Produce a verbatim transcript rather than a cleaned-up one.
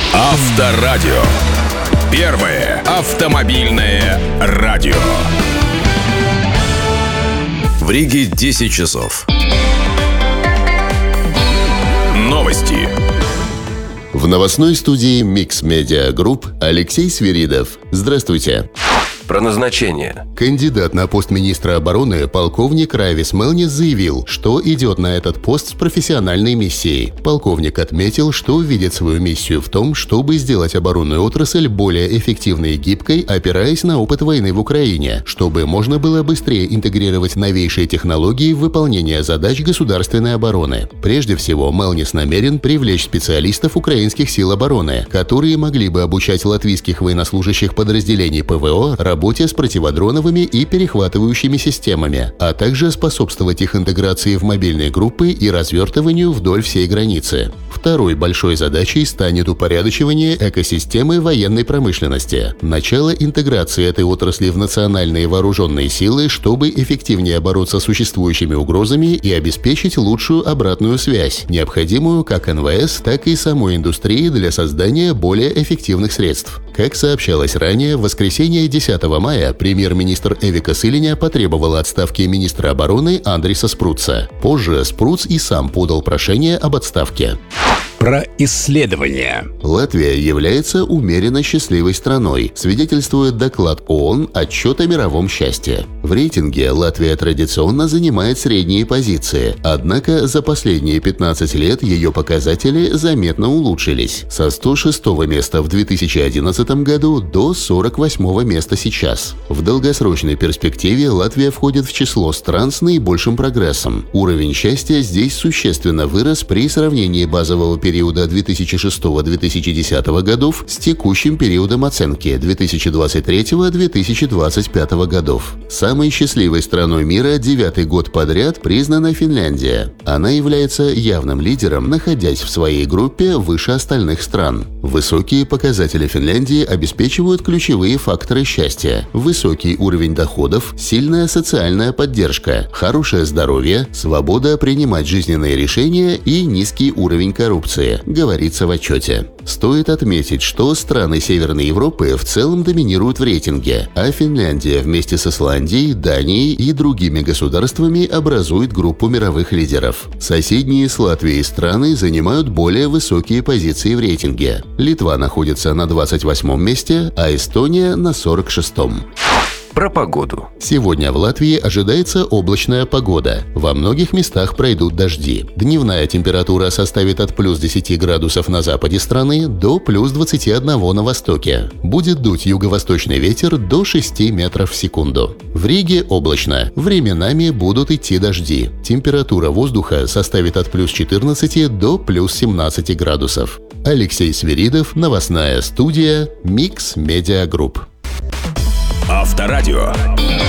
Авторадио. Первое автомобильное радио. В Риге десять часов. Новости. В новостной студии Mix Media Group Алексей Свиридов. Здравствуйте. Про назначение. Кандидат на пост министра обороны полковник Равис Мелнис заявил, что идет на этот пост с профессиональной миссией. Полковник отметил, что видит свою миссию в том, чтобы сделать оборонную отрасль более эффективной и гибкой, опираясь на опыт войны в Украине, чтобы можно было быстрее интегрировать новейшие технологии в выполнение задач государственной обороны. Прежде всего, Мелнис намерен привлечь специалистов украинских сил обороны, которые могли бы обучать латвийских военнослужащих подразделений ПВО работе с противодроновыми и перехватывающими системами, а также способствовать их интеграции в мобильные группы и развертыванию вдоль всей границы. Второй большой задачей станет упорядочивание экосистемы военной промышленности, начало интеграции этой отрасли в национальные вооруженные силы, чтобы эффективнее бороться с существующими угрозами и обеспечить лучшую обратную связь, необходимую как эн вэ эс, так и самой индустрии для создания более эффективных средств. Как сообщалось ранее, в воскресенье десятого мая премьер-министр Эвика Силиня потребовала отставки министра обороны Андриса Спруца. Позже Спруц и сам подал прошение об отставке. Про исследования. Латвия является умеренно счастливой страной, свидетельствует доклад ООН «Отчет о мировом счастье». В рейтинге Латвия традиционно занимает средние позиции, однако за последние пятнадцать лет ее показатели заметно улучшились – со сто шестого места в две тысячи одиннадцатом году до сорок восьмого места сейчас. В долгосрочной перспективе Латвия входит в число стран с наибольшим прогрессом. Уровень счастья здесь существенно вырос при сравнении базового периода периода две тысячи шестого — две тысячи десятого годов с текущим периодом оценки две тысячи двадцать третьего — две тысячи двадцать пятого годов. Самой счастливой страной мира девятый год подряд признана Финляндия. Она является явным лидером, находясь в своей группе выше остальных стран. Высокие показатели Финляндии обеспечивают ключевые факторы счастья: высокий уровень доходов, сильная социальная поддержка, хорошее здоровье, свобода принимать жизненные решения и низкий уровень коррупции, говорится в отчете. Стоит отметить, что страны Северной Европы в целом доминируют в рейтинге, а Финляндия вместе с Исландией, Данией и другими государствами образует группу мировых лидеров. Соседние с Латвией страны занимают более высокие позиции в рейтинге. Литва находится на двадцать восьмом месте, а Эстония на сорок шестом. Про погоду. Сегодня в Латвии ожидается облачная погода. Во многих местах пройдут дожди. Дневная температура составит от плюс десяти градусов на западе страны до плюс двадцати одного на востоке. Будет дуть юго-восточный ветер до шести метров в секунду. В Риге облачно. Временами будут идти дожди. Температура воздуха составит от плюс четырнадцати до плюс семнадцати градусов. Алексей Свиридов, новостная студия Mix Media Group. Авторадио.